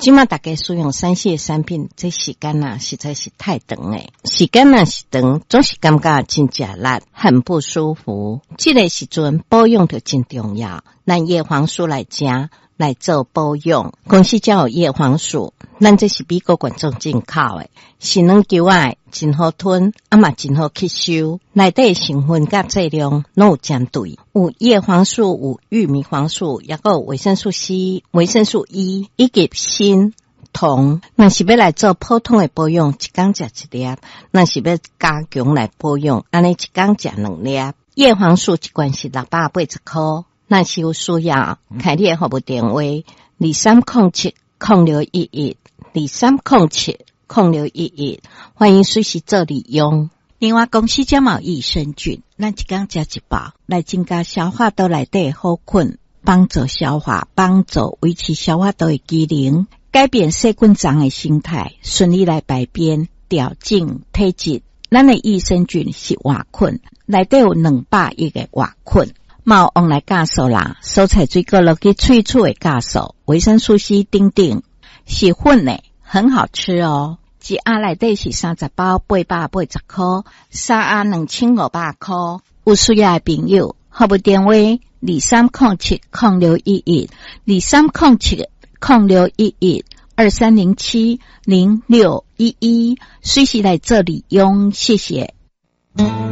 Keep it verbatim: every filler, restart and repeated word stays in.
今嘛大家使用三疝产品，这时间啊实在是太长诶，时间啊是长，总是感觉真假辣，很不舒服。这个时阵保养就真重要，咱叶黄素来食来做保养。公司才有叶黄素，咱这是美国观众进口诶，是软球仔，真好吞，啊嘛真好吸收。内底成分甲剂量拢有相对，有叶黄素，有玉米黄素，也有维生素 C、维生素 E 以及锌、铜。若是要来做普通的保养，一天食一粒；若是要加强来保养，安尼一天食两粒。叶黄素一罐是六百八十块。若是有需要，开你的服务电话二三零七零六一一二三零七零六一一，欢迎随时做利用。另外，公司才有益生菌，咱一天食一包，来增加消化道内底好菌，帮助消化，帮助维持消化道的机能，改变细菌脏的形态，顺利来排便，调整体质。咱的益生菌是活菌，内底有两百亿个活菌。毛往来酵素啦，蔬菜水果落去萃取的酵素，维生素 C 等等，是粉的，很好吃哦。一盒内底是三十包，八百八十块，三盒两千五百块。有需要的朋友，服务电话二三零七零六一一二三零七零六一一二三零七零六一一，随时来这里用，谢谢。